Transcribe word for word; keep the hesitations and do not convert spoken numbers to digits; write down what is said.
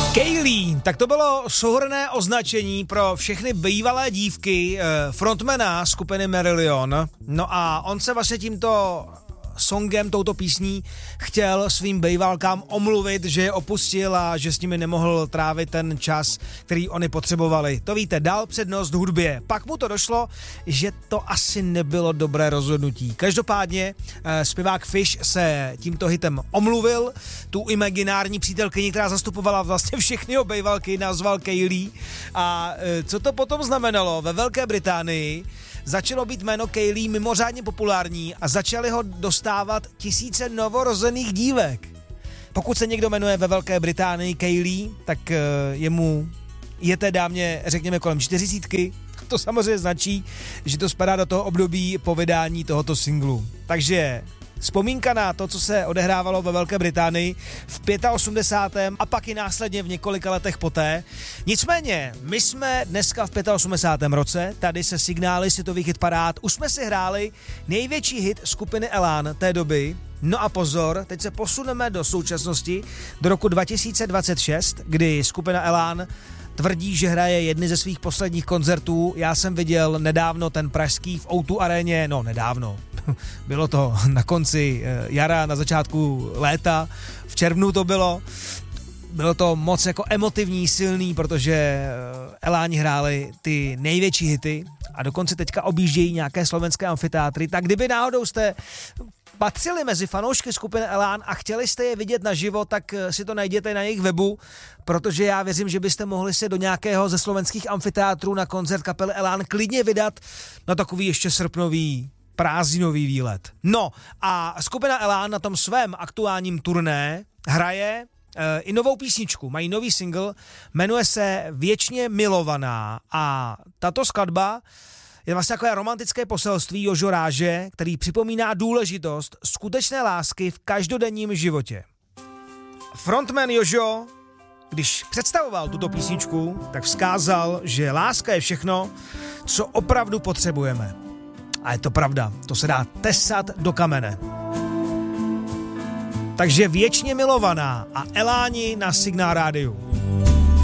Kaylee, tak to bylo souhrnné označení pro všechny bývalé dívky frontmana skupiny Marillion. No a on se vlastně tímto songem, touto písní chtěl svým bejvalkám omluvit, že je opustil a že s nimi nemohl trávit ten čas, který oni potřebovali. To víte, dal přednost hudbě. Pak mu to došlo, že to asi nebylo dobré rozhodnutí. Každopádně eh, zpěvák Fish se tímto hitem omluvil. Tu imaginární přítelkyni, která zastupovala vlastně všechny jeho bejvalky, nazval Kaylee. A eh, co to potom znamenalo? Ve Velké Británii začalo být jméno Kaylee mimořádně populární a začaly ho dostávat tisíce novorozených dívek. Pokud se někdo jmenuje ve Velké Británii Kaylee, tak uh, jemu je té dámě, řekněme, kolem čtyřicítky. To samozřejmě značí, že to spadá do toho období po vydání tohoto singlu. Takže vzpomínka na to, co se odehrávalo ve Velké Británii v osmdesátém pátém a pak i následně v několika letech poté. Nicméně, my jsme dneska v osmdesátém pátém roce, tady se signály světových hitparád, už jsme si hráli největší hit skupiny Elan té doby. No a pozor, teď se posuneme do současnosti, do roku dva tisíce dvacet šest, kdy skupina Elan tvrdí, že hraje jedny ze svých posledních koncertů. Já jsem viděl nedávno ten pražský v ó dva aréně, no nedávno, bylo to na konci jara, na začátku léta, v červnu to bylo. Bylo to moc jako emotivní, silný, protože Eláni hráli ty největší hity a dokonce teďka objíždějí nějaké slovenské amfiteátry, tak kdyby náhodou jste patřili mezi fanoušky skupiny Elán a chtěli jste je vidět naživo, tak si to najděte na jejich webu, protože já věřím, že byste mohli se do nějakého ze slovenských amfiteátrů na koncert kapely Elán klidně vydat na takový ještě srpnový prázdninový výlet. No a skupina Elán na tom svém aktuálním turné hraje e, i novou písničku, mají nový single, jmenuje se Věčně milovaná a tato skladba je vlastně takové romantické poselství Jožo Ráže, který připomíná důležitost skutečné lásky v každodenním životě. Frontman Jožo, když představoval tuto písničku, tak vzkázal, že láska je všechno, co opravdu potřebujeme. A je to pravda, to se dá tesat do kamene. Takže Věčně milovaná a Eláni na Signál rádiu.